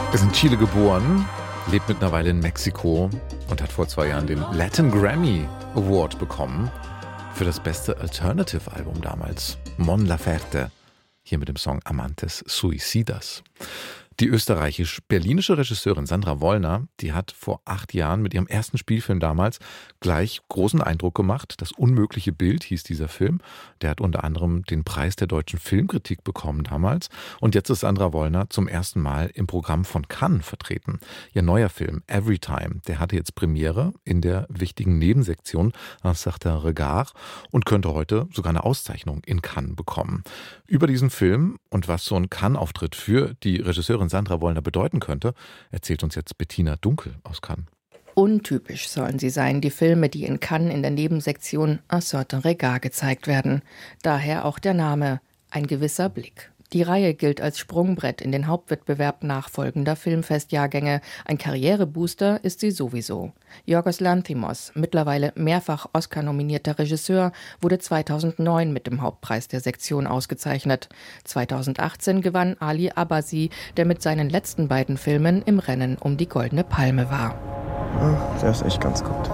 Ist in Chile geboren, lebt mittlerweile in Mexiko und hat vor 2 Jahren den Latin Grammy Award bekommen für das beste Alternative-Album damals. Mon Laferte, hier mit dem Song Amantes Suicidas. Die österreichisch-berlinische Regisseurin Sandra Wollner, die hat vor 8 Jahren mit ihrem ersten Spielfilm damals gleich großen Eindruck gemacht. Das unmögliche Bild hieß dieser Film. Der hat unter anderem den Preis der deutschen Filmkritik bekommen damals. Und jetzt ist Sandra Wollner zum ersten Mal im Programm von Cannes vertreten. Ihr neuer Film Everytime, der hatte jetzt Premiere in der wichtigen Nebensektion Un certain regard und könnte heute sogar eine Auszeichnung in Cannes bekommen. Über diesen Film und was so ein Cannes-Auftritt für die Regisseurin Sandra Wollner bedeuten könnte, erzählt uns jetzt Bettina Dunkel aus Cannes. Untypisch sollen sie sein, die Filme, die in Cannes in der Nebensektion Un certain regard gezeigt werden. Daher auch der Name, ein gewisser Blick. Die Reihe gilt als Sprungbrett in den Hauptwettbewerb nachfolgender Filmfestjahrgänge. Ein Karrierebooster ist sie sowieso. Yorgos Lanthimos, mittlerweile mehrfach Oscar-nominierter Regisseur, wurde 2009 mit dem Hauptpreis der Sektion ausgezeichnet. 2018 gewann Ali Abbasi, der mit seinen letzten beiden Filmen im Rennen um die Goldene Palme war. Der ist echt ganz gut.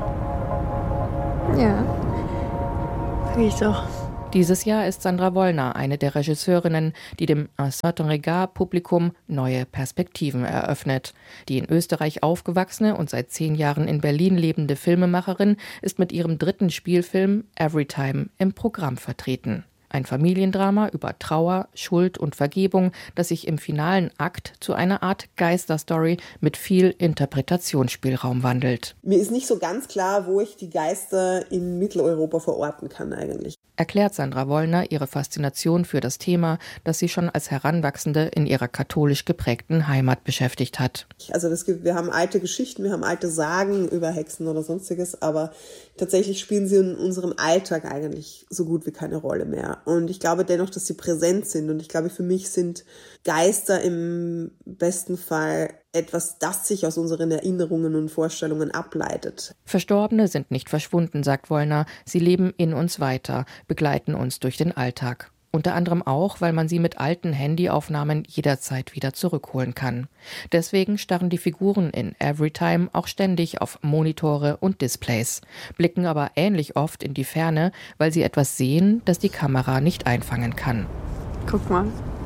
Ja, ich auch. Dieses Jahr ist Sandra Wollner eine der Regisseurinnen, die dem Un certain regard-Publikum neue Perspektiven eröffnet. Die in Österreich aufgewachsene und seit 10 Jahren in Berlin lebende Filmemacherin ist mit ihrem 3. Spielfilm Everytime im Programm vertreten. Ein Familiendrama über Trauer, Schuld und Vergebung, das sich im finalen Akt zu einer Art Geisterstory mit viel Interpretationsspielraum wandelt. Mir ist nicht so ganz klar, wo ich die Geister in Mitteleuropa verorten kann eigentlich. Erklärt Sandra Wollner ihre Faszination für das Thema, das sie schon als Heranwachsende in ihrer katholisch geprägten Heimat beschäftigt hat. Also wir haben alte Geschichten, wir haben alte Sagen über Hexen oder sonstiges, aber tatsächlich spielen sie in unserem Alltag eigentlich so gut wie keine Rolle mehr. Und ich glaube dennoch, dass sie präsent sind. Und ich glaube, für mich sind Geister im besten Fall etwas, das sich aus unseren Erinnerungen und Vorstellungen ableitet. Verstorbene sind nicht verschwunden, sagt Wollner. Sie leben in uns weiter, begleiten uns durch den Alltag. Unter anderem auch, weil man sie mit alten Handyaufnahmen jederzeit wieder zurückholen kann. Deswegen starren die Figuren in Everytime auch ständig auf Monitore und Displays, blicken aber ähnlich oft in die Ferne, weil sie etwas sehen, das die Kamera nicht einfangen kann. Guck mal.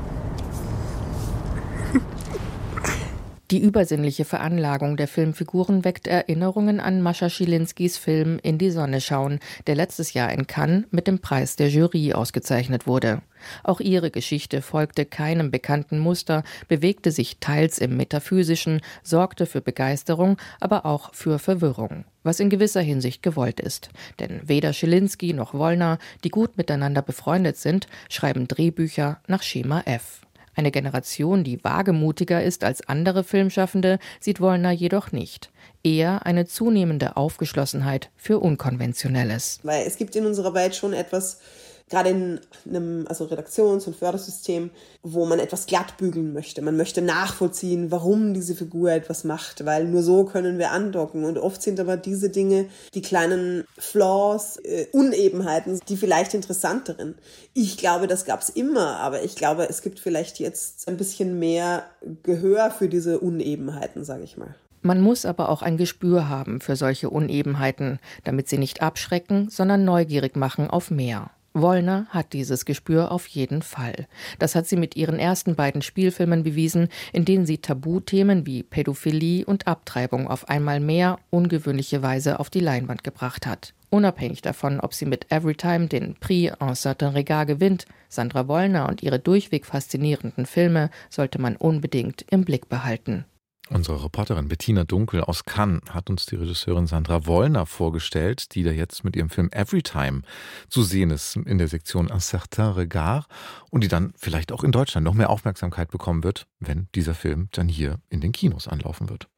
Die übersinnliche Veranlagung der Filmfiguren weckt Erinnerungen an Mascha Schilinskis Film In die Sonne schauen, der letztes Jahr in Cannes mit dem Preis der Jury ausgezeichnet wurde. Auch ihre Geschichte folgte keinem bekannten Muster, bewegte sich teils im Metaphysischen, sorgte für Begeisterung, aber auch für Verwirrung, was in gewisser Hinsicht gewollt ist. Denn weder Schilinski noch Wollner, die gut miteinander befreundet sind, schreiben Drehbücher nach Schema F. Eine Generation, die wagemutiger ist als andere Filmschaffende, sieht Wollner jedoch nicht. Eher eine zunehmende Aufgeschlossenheit für Unkonventionelles. Weil es gibt in unserer Welt schon etwas, gerade in einem Redaktions- und Fördersystem, wo man etwas glatt bügeln möchte. Man möchte nachvollziehen, warum diese Figur etwas macht, weil nur so können wir andocken. Und oft sind aber diese Dinge, die kleinen Flaws, Unebenheiten, die vielleicht interessanteren. Ich glaube, das gab es immer, aber ich glaube, es gibt vielleicht jetzt ein bisschen mehr Gehör für diese Unebenheiten, sage ich mal. Man muss aber auch ein Gespür haben für solche Unebenheiten, damit sie nicht abschrecken, sondern neugierig machen auf mehr. Wollner hat dieses Gespür auf jeden Fall. Das hat sie mit ihren ersten beiden Spielfilmen bewiesen, in denen sie Tabuthemen wie Pädophilie und Abtreibung auf einmal mehr ungewöhnliche Weise auf die Leinwand gebracht hat. Unabhängig davon, ob sie mit Everytime den Prix Un certain regard gewinnt, Sandra Wollner und ihre durchweg faszinierenden Filme sollte man unbedingt im Blick behalten. Unsere Reporterin Bettina Dunkel aus Cannes hat uns die Regisseurin Sandra Wollner vorgestellt, die da jetzt mit ihrem Film Everytime zu sehen ist in der Sektion Un certain regard und die dann vielleicht auch in Deutschland noch mehr Aufmerksamkeit bekommen wird, wenn dieser Film dann hier in den Kinos anlaufen wird.